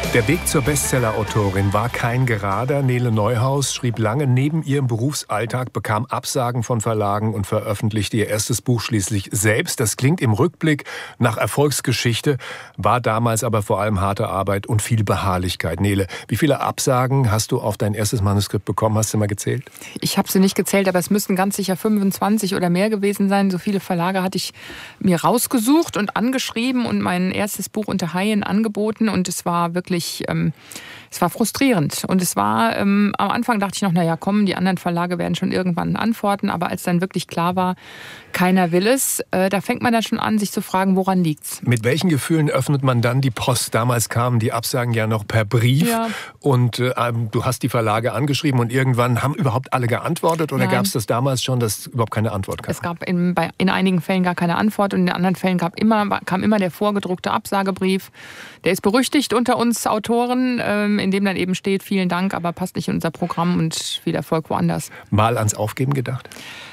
Der Weg zur Bestseller-Autorin war kein gerader. Nele Neuhaus schrieb lange neben ihrem Berufsalltag, bekam Absagen von Verlagen und veröffentlichte ihr erstes Buch schließlich selbst. Das klingt im Rückblick nach Erfolgsgeschichte, war damals aber vor allem harte Arbeit und viel Beharrlichkeit. Nele, wie viele Absagen hast du auf dein erstes Manuskript bekommen? Hast du mal gezählt? Ich habe sie nicht gezählt, aber es müssten ganz sicher 25 oder mehr gewesen sein. So viele Verlage hatte ich mir rausgesucht und angeschrieben und mein erstes Buch unter Haien angeboten. Und es war wirklich es war frustrierend. Und es war, am Anfang dachte ich noch, naja, komm, die anderen Verlage werden schon irgendwann antworten. Aber als dann wirklich klar war, keiner will es, da fängt man dann schon an, sich zu fragen, woran liegt's? Mit welchen Gefühlen öffnet man dann die Post? Damals kamen die Absagen ja noch per Brief. Ja. Und du hast die Verlage angeschrieben und irgendwann haben überhaupt alle geantwortet? Oder gab es das damals schon, dass überhaupt keine Antwort kam? Es gab in einigen Fällen gar keine Antwort und in anderen Fällen kam immer der vorgedruckte Absagebrief. Der ist berüchtigt unter uns Autoren, in dem dann eben steht, vielen Dank, aber passt nicht in unser Programm und viel Erfolg woanders. Mal ans Aufgeben gedacht?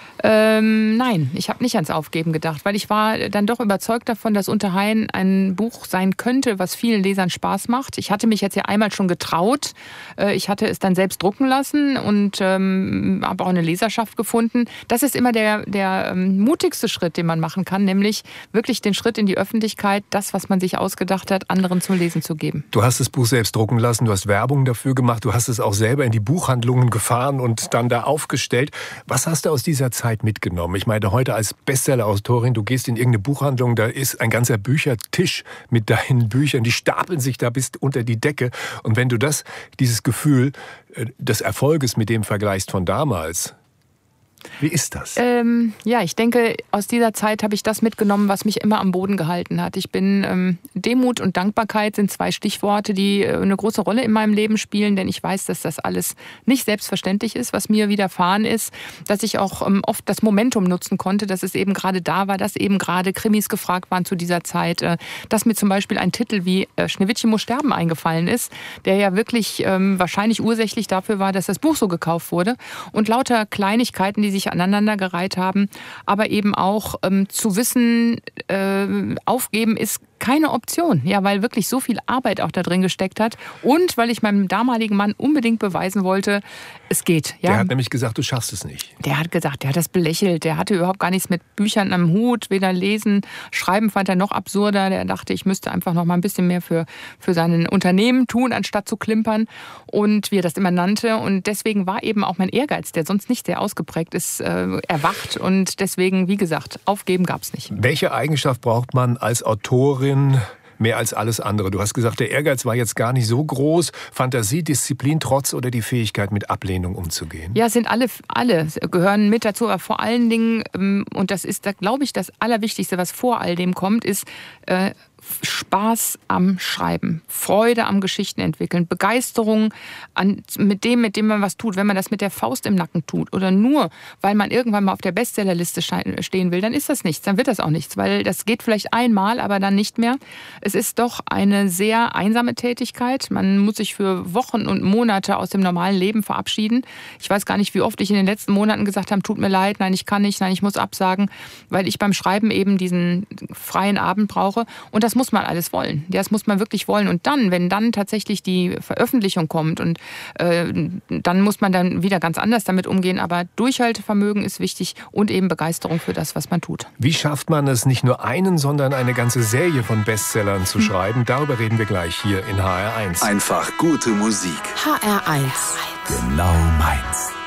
Nein, ich habe nicht ans Aufgeben gedacht, weil ich war dann doch überzeugt davon, dass Unter Haien ein Buch sein könnte, was vielen Lesern Spaß macht. Ich hatte mich jetzt ja einmal schon getraut. Ich hatte es dann selbst drucken lassen und habe auch eine Leserschaft gefunden. Das ist immer der mutigste Schritt, den man machen kann, nämlich wirklich den Schritt in die Öffentlichkeit, das, was man sich ausgedacht hat, anderen zum Lesen zu geben. Du hast das Buch selbst drucken lassen, du hast Werbung dafür gemacht, du hast es auch selber in die Buchhandlungen gefahren und dann da aufgestellt. Was hast du aus dieser Zeit mitgenommen? Ich meine, heute als Bestseller-Autorin, du gehst in irgendeine Buchhandlung, da ist ein ganzer Büchertisch mit deinen Büchern, die stapeln sich da bis unter die Decke. Und wenn du dieses Gefühl des Erfolges mit dem vergleichst von damals, wie ist das? Ja, ich denke, aus dieser Zeit habe ich das mitgenommen, was mich immer am Boden gehalten hat. Demut und Dankbarkeit sind zwei Stichworte, die eine große Rolle in meinem Leben spielen, denn ich weiß, dass das alles nicht selbstverständlich ist, was mir widerfahren ist, dass ich auch oft das Momentum nutzen konnte, dass es eben gerade da war, dass eben gerade Krimis gefragt waren zu dieser Zeit, dass mir zum Beispiel ein Titel wie Schneewittchen muss sterben eingefallen ist, der ja wirklich wahrscheinlich ursächlich dafür war, dass das Buch so gekauft wurde und lauter Kleinigkeiten, die sich aneinandergereiht haben, aber eben auch zu wissen, aufgeben ist keine Option, ja, weil wirklich so viel Arbeit auch da drin gesteckt hat und weil ich meinem damaligen Mann unbedingt beweisen wollte, es geht. Ja. Der hat nämlich gesagt, du schaffst es nicht. Der hat gesagt, der hat das belächelt, der hatte überhaupt gar nichts mit Büchern am Hut, weder lesen, schreiben fand er noch absurder, der dachte, ich müsste einfach noch mal ein bisschen mehr für sein Unternehmen tun, anstatt zu klimpern und wie er das immer nannte und deswegen war eben auch mein Ehrgeiz, der sonst nicht sehr ausgeprägt ist, erwacht und deswegen, wie gesagt, aufgeben gab es nicht. Welche Eigenschaft braucht man als Autorin mehr als alles andere? Du hast gesagt, der Ehrgeiz war jetzt gar nicht so groß. Fantasie, Disziplin, Trotz oder die Fähigkeit, mit Ablehnung umzugehen? Ja, sind alle gehören mit dazu. Aber vor allen Dingen, und das ist, glaube ich, das Allerwichtigste, was vor all dem kommt, ist Spaß am Schreiben, Freude am Geschichten entwickeln, Begeisterung mit dem man was tut. Wenn man das mit der Faust im Nacken tut oder nur, weil man irgendwann mal auf der Bestsellerliste stehen will, dann ist das nichts, dann wird das auch nichts, weil das geht vielleicht einmal, aber dann nicht mehr. Es ist doch eine sehr einsame Tätigkeit. Man muss sich für Wochen und Monate aus dem normalen Leben verabschieden. Ich weiß gar nicht, wie oft ich in den letzten Monaten gesagt habe, tut mir leid, nein, ich kann nicht, nein, ich muss absagen, weil ich beim Schreiben eben diesen freien Abend brauche. Und das muss man alles wollen. Das muss man wirklich wollen. Und dann, wenn dann tatsächlich die Veröffentlichung kommt und dann muss man dann wieder ganz anders damit umgehen. Aber Durchhaltevermögen ist wichtig und eben Begeisterung für das, was man tut. Wie schafft man es, nicht nur einen, sondern eine ganze Serie von Bestsellern zu schreiben? Darüber reden wir gleich hier in HR1. Einfach gute Musik. HR1. Genau meins.